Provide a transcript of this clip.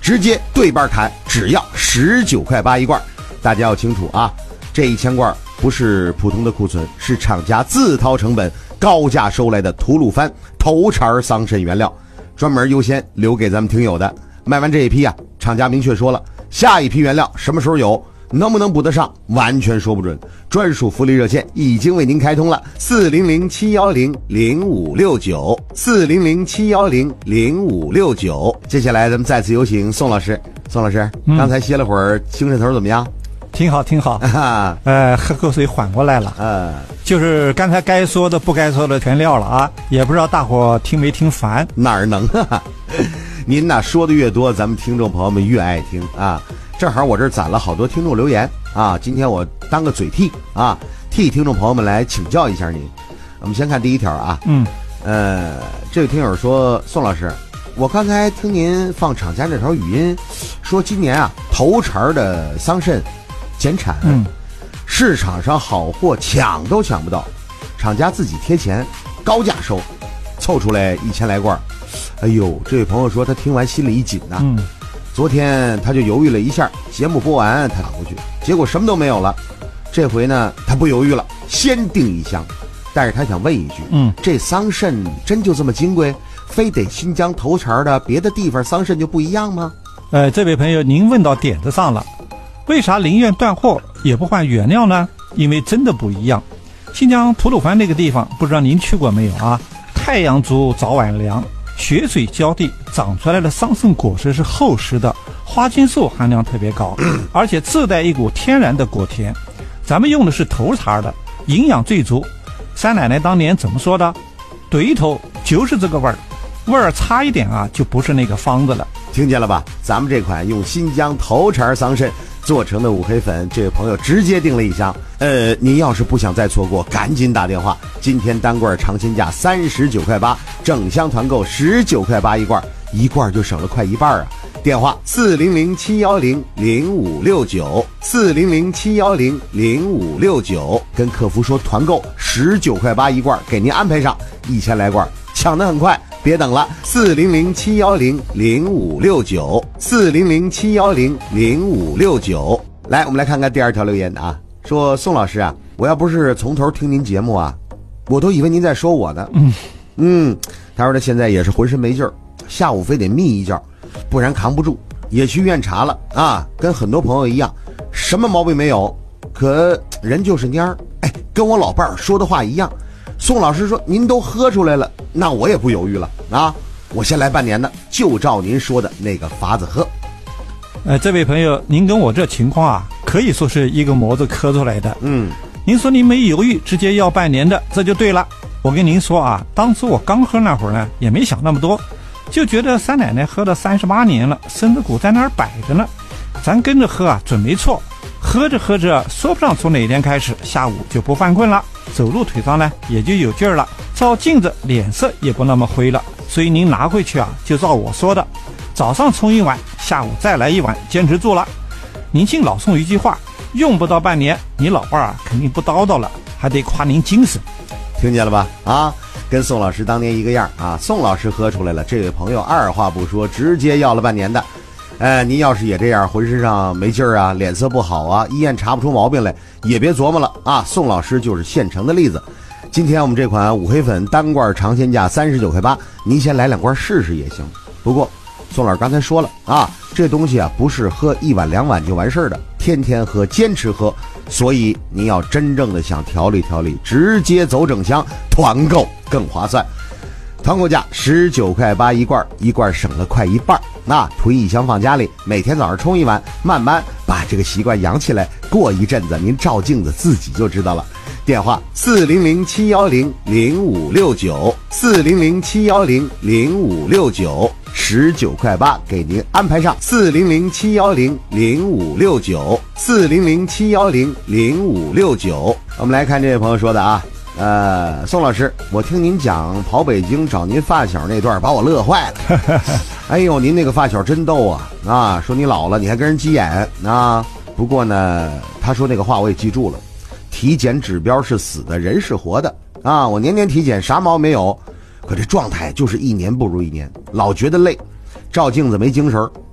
直接对半砍，只要19块8一罐。大家要清楚啊，这1000罐不是普通的库存，是厂家自掏成本高价收来的吐鲁番头茬桑葚原料，专门优先留给咱们听友的。卖完这一批啊，厂家明确说了，下一批原料什么时候有，能不能补得上，完全说不准。专属福利热线已经为您开通了，400-710-0569，400-710-0569。接下来咱们再次有请宋老师。宋老师，刚才歇了会儿，精神头怎么样？ 挺好，挺好。喝口水缓过来了。就是刚才该说的不该说的全撂了啊，也不知道大伙听没听烦。 哪儿能啊？您呐说的越多，咱们听众朋友们越爱听啊。正好我这儿攒了好多听众留言啊，今天我当个嘴替啊，替听众朋友们来请教一下您。我们先看第一条啊，这位听友说，宋老师，我刚才听您放厂家这条语音，说今年啊头茬的桑葚减产，市场上好货抢都抢不到，厂家自己贴钱高价收，凑出来1000来罐。哎呦，这位朋友说他听完心里一紧呐。昨天他就犹豫了一下，节目播完他打过去，结果什么都没有了。这回呢他不犹豫了，先订1箱。但是他想问一句，这桑葚真就这么金贵，非得新疆头茬的，别的地方桑葚就不一样吗？ 这位朋友您问到点子上了，为啥宁愿断货也不换原料呢？因为真的不一样。新疆吐鲁番那个地方不知道您去过没有啊，太阳足早晚凉，雪水浇地，长出来的桑葚果实是厚实的，花青素含量特别高，而且自带一股天然的果甜。咱们用的是头茬的，营养最足。三奶奶当年怎么说的？怼一头就是这个味儿，味儿差一点啊，就不是那个方子了。 听见了吧？咱们这款用新疆头茬桑葚做成的五黑粉，这位朋友直接订了1箱。您要是不想再错过，赶紧打电话。今天单罐尝鲜价39块8，整箱团购19块8一罐，一罐就省了快一半啊！电话400-710-0569，400-710-0569，跟客服说团购19块8一罐，给您安排上1000来罐，抢得很快。别等了，400-710-0569，400-710-0569。来，我们来看看第2条留言啊，说宋老师啊，我要不是从头听您节目啊，我都以为您在说我呢。他说他现在也是浑身没劲儿，下午非得眯一觉，不然扛不住，也去医院查了啊，跟很多朋友一样，什么毛病没有，可人就是蔫儿。跟我老伴儿说的话一样。宋老师说您都喝出来了，那我也不犹豫了啊！我先来半年的，就照您说的那个法子喝。 这位朋友，您跟我这情况啊，可以说是一个模子刻出来的。您说您没犹豫，直接要半年的，这就对了。我跟您说啊，当初我刚喝那会儿呢，也没想那么多，就觉得三奶奶喝了38年了，身子骨在那儿摆着呢，咱跟着喝啊，准没错。喝着喝着，说不上从哪天开始，下午就不犯困了，走路腿上呢也就有劲儿了，照镜子脸色也不那么灰了。所以您拿回去啊，就照我说的，早上冲1碗，下午再来1碗，坚持住了。您信老宋一句话，用不到半年，你老伴儿肯定不叨叨了，还得夸您精神。 听见了吧？啊，跟宋老师当年一个样啊！宋老师喝出来了，这位朋友二话不说，直接要了半年的。您要是也这样，浑身上没劲儿啊，脸色不好啊，医院查不出毛病来，也别琢磨了啊！宋老师就是现成的例子。今天我们这款五黑粉单罐尝鲜价39块8，您先来2罐试试也行。不过宋老师刚才说了啊，这东西啊不是喝1碗2碗就完事儿的，天天喝，坚持喝。所以您要真正的想调理调理，直接走整箱，团购更划算。团购价19块8一罐，一罐省了快一半。那囤1箱放家里，每天早上冲1碗，慢慢把这个习惯养起来。过一阵子您照镜子自己就知道了。电话400-710-0569，400-710-0569，19块8给您安排上。400-710-0569，400-710-0569。我们来看这位朋友说的啊。宋老师，我听您讲跑北京找您发小那段把我乐坏了。哎呦，您那个发小真逗啊！说你老了你还跟人急眼啊。不过呢，他说那个话我也记住了，体检指标是死的，人是活的啊。我年年体检啥毛没有，可这状态就是一年不如一年，老觉得累，照镜子没精神，